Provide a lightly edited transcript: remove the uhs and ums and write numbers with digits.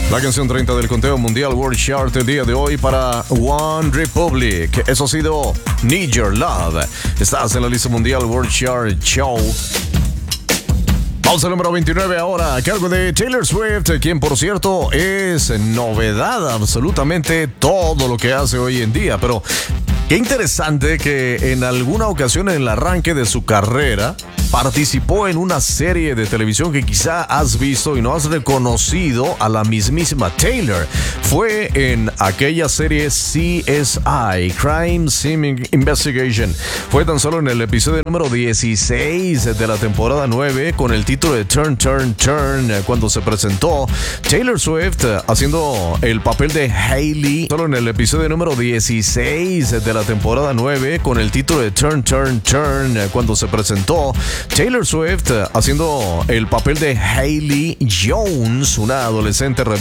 La canción 30 del conteo mundial World Chart el día de hoy para One Republic. Eso ha sido Need Your Love. Estás en la lista mundial World Chart Show. Vamos al número 29 ahora, a cargo de Taylor Swift, quien por cierto es novedad absolutamente todo lo que hace hoy en día. Pero qué interesante que en alguna ocasión en el arranque de su carrera participó en una serie de televisión que quizá has visto y no has reconocido a la mismísima Taylor. Fue en aquella serie CSI, Crime Scene Investigation. Fue tan solo en el episodio número 16 de la temporada 9 con el título de Turn, Turn, Turn, cuando se presentó Taylor Swift haciendo el papel de Hailey. Solo en el episodio número 16 de la temporada 9 con el título de Turn, Turn, Turn, cuando se presentó Taylor Swift haciendo el papel de Hailey Jones, una adolescente rebelde